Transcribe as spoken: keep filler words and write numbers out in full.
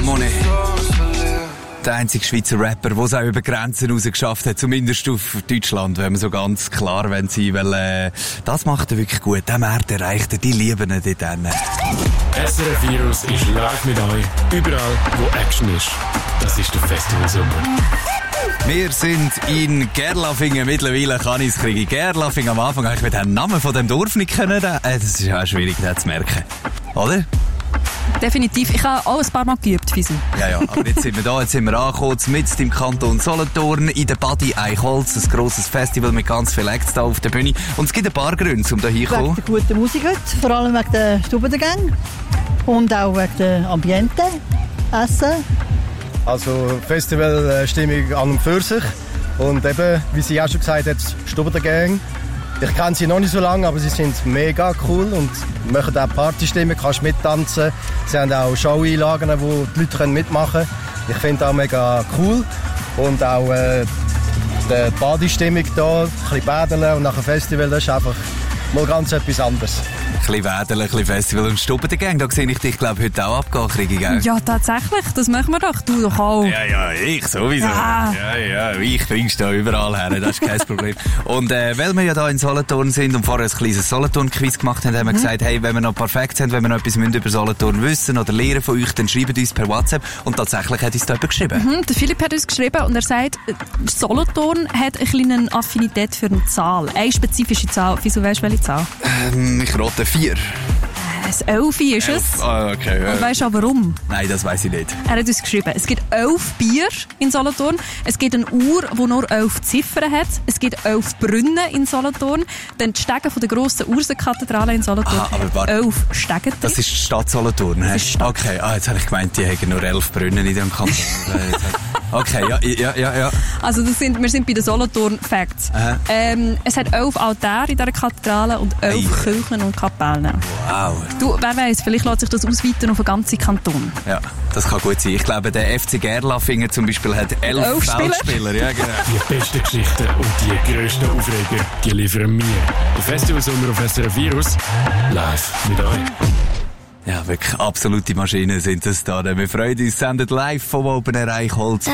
Monet. Der einzige Schweizer Rapper, der es auch über Grenzen raus geschafft hat, zumindest auf Deutschland, wenn wir so ganz klar sein wollen, weil äh, das macht er wirklich gut. Der Markt erreicht er, die lieben ihn dort hinten. S R F Virus ist live mit euch, überall wo Action ist. Das ist der Festival Sommer. Wir sind in Gerlafingen. Mittlerweile kann ich es kriegen. Gerlafingen am Anfang habe ich den Namen von dem Dorf nicht können. Äh, das ist ja schwierig, das zu merken. Oder? Definitiv. Ich habe auch ein paar Mal geübt, Fisu. Ja, ja. Aber jetzt sind wir da, jetzt sind wir angekommen, mitten im Kanton Solothurn, in der Badi Eichholz, ein grosses Festival mit ganz viel Acts da auf der Bühne. Und es gibt ein paar Gründe, um da hinzukommen. Wegen der guten Musik heute, vor allem wegen der Stubengang und auch wegen der Ambiente, Essen. Also Festivalstimmung an und für sich. Und eben, wie sie auch schon gesagt hat, Stubengang. Ich kenne sie noch nicht so lange, aber sie sind mega cool und machen auch Partystimmung, kannst mittanzen. Sie haben auch Show-Einlagen, wo die Leute mitmachen können. Ich finde das auch mega cool. Und auch äh, die Partystimmung hier, ein bisschen baden und nach dem Festival, das ist einfach mal ganz etwas anderes. Ein bisschen Wädel, ein bisschen Festival und Stubengang, da sehe ich dich, glaube ich, heute auch abgehen, kriege ich auch. Ja, tatsächlich, das machen wir doch, du doch auch. Ja, ja, ich sowieso. Ja, ja, ja ich bringst da überall her, das ist kein Problem. Und äh, weil wir ja da in Solothurn sind und vorher ein kleines Solothurn-Quiz gemacht haben, haben wir mhm. gesagt, hey, wenn wir noch perfekt sind, wenn wir noch etwas über Solothurn wissen oder lernen von euch, dann schreibt uns per WhatsApp. Und tatsächlich hat uns da jemand geschrieben. Mhm, der Philipp hat uns geschrieben und er sagt, Solothurn hat eine kleine Affinität für eine Zahl. Eine spezifische Zahl. Wieso weißt du, welche Zahl? Ähm, ich rate vier. Das Elfi ist es. Ah, okay. Und weißt du auch warum? Nein, das weiss ich nicht. Er hat uns geschrieben, es gibt elf Bier in Solothurn, es gibt eine Uhr, die nur elf Ziffern hat, es gibt elf Brunnen in Solothurn, dann die Stege von der grossen Ursenkathedrale in Solothurn. Ah, aber warte. elf Stege. Das ist die Stadt Solothurn, das ist Stadt. Okay, ah, jetzt habe ich gemeint, die haben nur elf Brunnen in diesem Kanton. Okay, ja, ja, ja, ja. Also das sind, wir sind bei den Solothurn Facts. Ähm, es hat elf Altäre in dieser Kathedrale und elf Ei. Kirchen und Kapellen. Wow. Du, wer weiss, vielleicht lässt sich das ausweiten auf den ganzen Kanton. Ja, das kann gut sein. Ich glaube, der F C Gerlafingen zum Beispiel hat elf, elf Feldspieler. Ja, genau. Die besten Geschichten und die grössten Aufreger, die liefern wir. Der Festival Sommer auf S R F Virus, live mit euch. Ja, wirklich absolute Maschinen sind das da. Wir freuen uns, sendet live vom Open Air Eichholz.